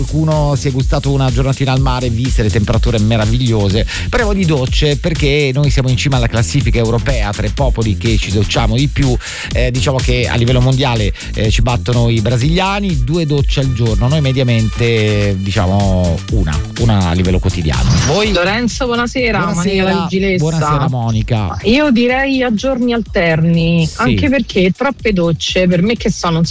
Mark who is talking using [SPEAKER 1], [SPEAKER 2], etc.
[SPEAKER 1] qualcuno si è gustato una giornatina al mare, viste le temperature meravigliose. Parliamo di docce perché noi siamo in cima alla classifica europea tra i popoli che ci docciamo di più. Diciamo che a livello mondiale ci battono i brasiliani, 2 docce al giorno, noi mediamente diciamo una a livello quotidiano. Voi?
[SPEAKER 2] Lorenzo, buonasera. Monica la Vigilessa.
[SPEAKER 1] Buonasera Monica.
[SPEAKER 2] Io direi a giorni alterni,
[SPEAKER 1] sì,
[SPEAKER 2] anche perché troppe docce per me che sono un